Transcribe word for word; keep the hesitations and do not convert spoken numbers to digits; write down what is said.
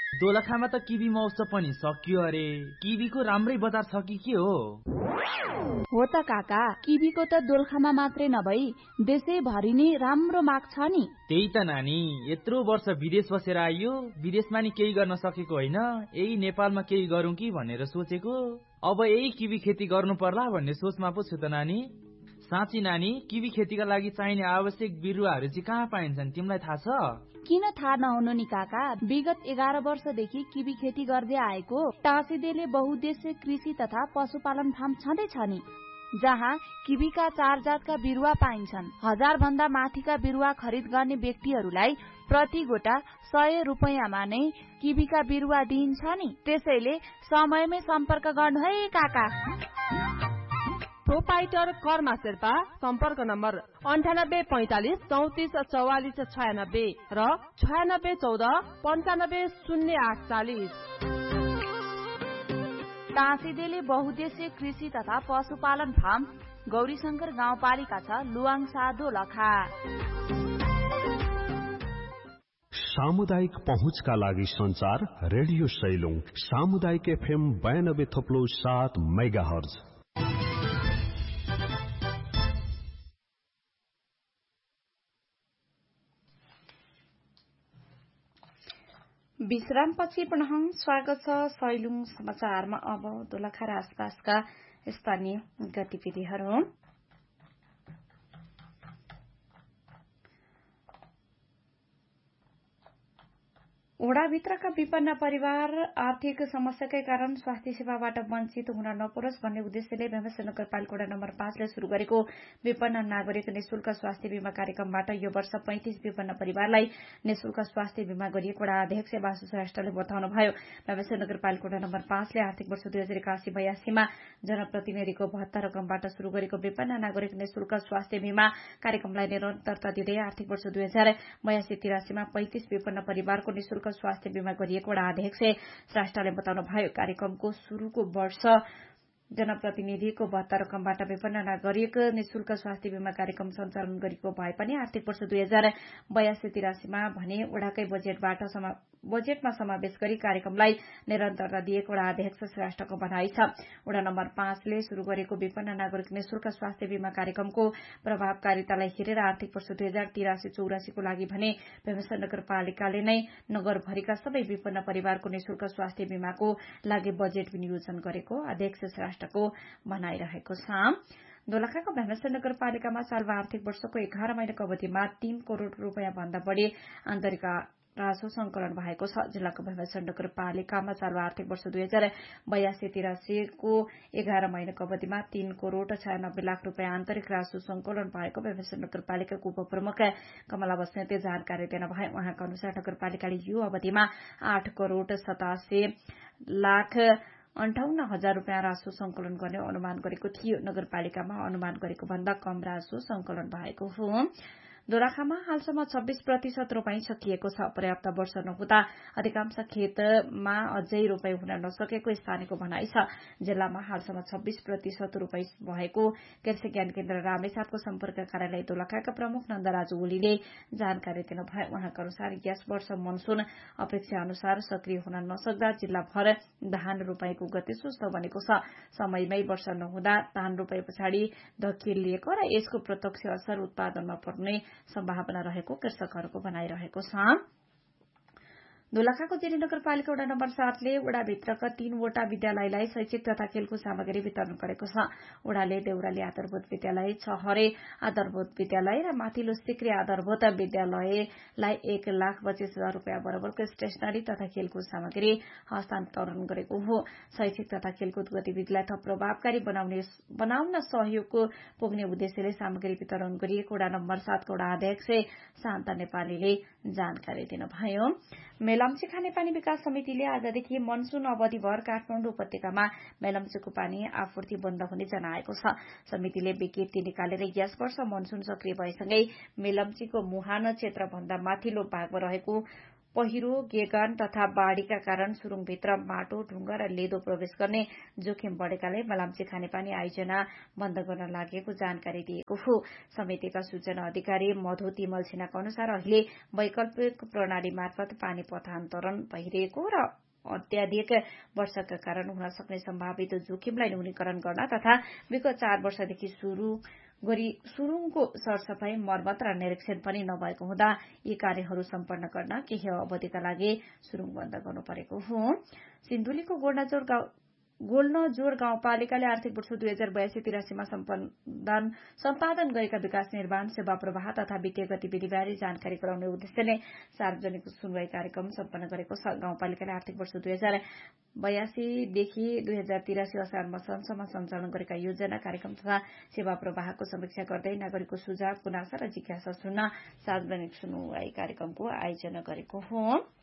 दोलखामा त किवी महोत्सव पनि सकियो अरे। किवीको राम्रै बजार छ कि के हो? हो त काका, किवीको त दोलखामा मात्रै नभई देशैभरि नै राम्रो माग छ नि। त्यही त नानी, यत्रो वर्ष विदेश बसेर आइयो, विदेशमा नि केही गर्न सकेको होइन, यही नेपालमा केही गरौँ कि भनेर सोचेको। अब यही किवी खेती गर्नु पर्ला भन्ने सोचमा पो छु त नानी। साँच्ची नानी, किवी खेतीका लागि चाहिने आवश्यक बिरुवाहरू चाहिँ कहाँ पाइन्छन्, तिमीलाई थाहा छ? किन थाहा नहुनु नि काका, विगत एघार वर्षदेखि किवी खेती गर्दै आएको टाँसीदेले बहुद्देश्य कृषि तथा पशुपालन फार्म छँदैछ नि, जहाँ किवीका चार जातका बिरुवा पाइन्छन्। हजार भन्दा माथिका बिरुवा खरिद गर्ने व्यक्तिहरूलाई प्रति गोटा सय रुपियाँमा नै किवीका बिरुवा दिइन्छ नि। त्यसैले समयमै सम्पर्क गर्नु है काका। प्रोपाइटर कर्मा शेर्पा, सम्पर्क नम्बर अन्ठानब्बे पैंतालिस चौतिस चौवालिस छयानब्बे र छयानब्बे चौध पन्चानब्बे शून्य आठ चालिस। टाँसीदेले बहुद्देश्य कृषि तथा पशुपालन फार्म, गौरीशंकर गाउँपालिका छ, लुवाङसा दोलखा। सामुदायिक पहुँचका लागि संचार रेडियो सैलुङ, सामुदायिक एफएम बयानब्बे थप्लो सात मेगा हर्ज। विश्रामपछि पुनः स्वागत छ सैलुङ समाचारमा। अब दोलखा र आसपासका स्थानीय गतिविधिहरू। ओडाभित्रका विपन्न परिवार आर्थिक समस्याकै कारण स्वास्थ्य सेवाबाट वञ्चित हुन नपरोस् भन्ने उद्देश्यले व्यवस्था नगरपालिका वडा नम्बर पाँचले शुरू गरेको विपन्न नागरिक निशुल्क स्वास्थ्य बीमा कार्यक्रमबाट यो वर्ष पैंतीस विपन्न परिवारलाई निशुल्क स्वास्थ्य बीमा गरिएको वडा अध्यक्ष वासु श्रेष्ठले बताउनुभयो। व्यवस्था नगरपालिका वडा नम्बर पाँचले आर्थिक वर्ष दुई हजार एकासी बयासीमा जनप्रतिनिधिको बहत्तर रकमबाट शुरू गरेको विपन्न नागरिक निशुल्क स्वास्थ्य बीमा कार्यक्रमलाई निरन्तरता दिँदै आर्थिक वर्ष दुई हजार बयासी तिरासीमा पैंतीस विपन्न परिवारको निशुल्क स्वास्थ्य बीमा गरिएको वडा अध्यक्ष श्रेष्ठले बताउनुभयो। कार्यक्रमको शुरूको वर्ष जनप्रतिनिधिको बहत्तर रकमबाट विपन्न नागरिक निशुल्क स्वास्थ्य बीमा कार्यक्रम सञ्चालन गरेको भए पनि आर्थिक वर्ष दुई हजार बयासी तिरासीमा भने वडाकै बजेटबाट बजेटमा समावेश गरी कार्यक्रमलाई निरन्तरता दिएको वडा अध्यक्ष श्रेष्ठको भनाइ छ। वडा नम्बर पाँचले शुरू गरेको विपन्न नागरिक निशुल्क स्वास्थ्य बीमा कार्यक्रमको प्रभावकारितालाई हेरेर आर्थिक वर्ष दुई हजार तिरासी चौरासीको लागि भने व्यवस्था नगरपालिकाले नै नगरभरिका सबै विपन्न परिवारको निशुल्क स्वास्थ्य बीमाको लागि बजेट विनियोजन गरेको अध्यक्ष श्रेष्ठको भनाइरहेको छ। दोलखाको व्यवस्था नगरपालिकामा चालु आर्थिक वर्षको एघार महिनाको अवधिमा तीन करोड़ रूपियाँ भन्दा बढ़ी आन्तरिक राजस्व संकलन भएको छ। जिल्लाको व्यवस्था नगरपालिकामा चालु आर्थिक वर्ष दुई हजार बयासी तिरासीको एघार महिनाको अवधिमा तीन करोड़ छयानब्बे लाख रूपियाँ आन्तरिक राजस्व संकलन भएको व्यवस्था नगरपालिकाको उपप्रमुख कमला बस्नेतले जानकारी दिनुभयो। उहाँका अनुसार नगरपालिकाले यो अवधिमा आठ करोड़ सतासी लाख अन्ठाउन्न हजार रूपियाँ राजस्व संकलन गर्ने अनुमान गरेको थियो। नगरपालिकामा अनुमान गरेको भन्दा कम राजस्व संकलन भएको हो। दोलखामा हालसम्म छब्बीस प्रतिशत रोपाई सकिएको छ। पर्याप्त वर्षा नहुँदा अधिकांश खेतमा अझै रोपाई हुन नसकेको स्थानीयको भनाइ छ। जिल्लामा हालसम्म छब्बीस प्रतिशत रोपाई भएको कृषि ज्ञान केन्द्र रामेछापको सम्पर्क कार्यालय दोलखाका प्रमुख नन्दराज ओलीले जानकारी दिनुभयो। उहाँका अनुसार यस वर्ष मनसून अपेक्षा अनुसार सक्रिय हुन नसक्दा जिल्लाभर धान रोपाईको गति सुस्त बनेको छ। समयमै वर्षा नहुँदा धान रोपाई पछाडि धकेलिएको र यसको प्रत्यक्ष असर उत्पादनमा पर्ने सम्भावना रहेको कृषकहरूको भनाइरहेको छ। दोलखाको जिरी नगरपालिका वडा नम्बर सातले वडाभित्रका तीनवटा विद्यालयलाई शैक्षिक तथा खेलकुद सामग्री वितरण गरेको छ। वडाले देउराली आधारभूत विद्यालय, छहरे आधारभूत विद्यालय र माथिल्लो सिक्री आधारभूत विद्यालयलाई एक लाख पच्चीस हजार रूपियाँ बराबरको स्टेशनरी तथा खेलकुद सामग्री हस्तान्तरण गरेको हो। शैक्षिक तथा खेलकुद गतिविधिलाई थप प्रभावकारी बनाउने बनाउन सहयोग पुग्ने उद्देश्यले सामग्री वितरण गरिएको वडा नम्बर सातको वडा अध्यक्ष शान्त नेपालीले जानकारी दिनुभयो। मेलम्ची खानेपानी विकास समितिले आजदेखि मनसून अवधिभर काठमाडौँ उपत्यकामा मेलम्चीको पानी आपूर्ति बन्द हुने जनाएको छ। समितिले विज्ञप्ति निकालेर यस वर्ष मनसून सक्रिय भएसँगै मेलम्चीको मुहान क्षेत्रभन्दा माथिल्लो भागमा रहेको पहिरो, गेगन तथा बाढ़ीका कारण सुरुङभित्र माटो, ढुङ्गा र लेदो प्रवेश गर्ने जोखिम बढ़ेकाले मलाम्ची खानेपानी आयोजना बन्द गर्न लागेको जानकारी दिएको हो। समितिका सूचना अधिकारी मधु तिमल छिनाको अनुसार अहिले वैकल्पिक प्रणाली मार्फत पानी पथान्तरण भइरहेको र अत्याधिक वर्षाका कारण हुन सक्ने सम्भावित जोखिमलाई न्यूनीकरण गर्न तथा विगत चार वर्षदेखि शुरू गरी सुरुङको सरसफाई, मर्मत र निरीक्षण पनि नभएको हुँदा यी कार्यहरू सम्पन्न गर्न केही अवधिका लागि सुरुङ बन्द गर्नु परेको हो। सिन्धुलीको गोल्नजोर गाउँ गोल्नजोर गाउँपालिकाले आर्थिक वर्ष दुई हजार बयासी तिरासीमा सम्पादन सम्पादन गरेका विकास निर्माण, सेवा प्रवाह तथा वित्तीय गतिविधिबारे जानकारी गराउने उद्देश्यले सार्वजनिक सुनवाई कार्यक्रम सम्पन्न गरेको छ। गाउँपालिकाले आर्थिक वर्ष दुई हजार बयासीदेखि दुई हजार तिरासी असार मसनसम्म सञ्चालन गरेका योजना, कार्यक्रम तथा सेवा प्रवाहको समीक्षा गर्दै नागरिकको सुझाव, गुनासा र जिज्ञासा सुन्न सार्वजनिक सुनवाई कार्यक्रमको आयोजना गरेको हो।